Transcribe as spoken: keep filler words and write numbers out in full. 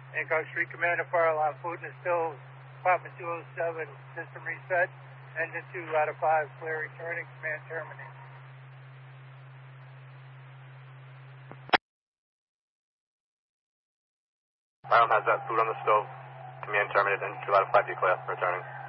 Hancock Street Commander, fire alarm Putin is still Department two oh seven, system reset. Engine two out of five, clear returning, command terminated. Iron has that food on the stove. Command terminated, engine two out of five, declare, returning.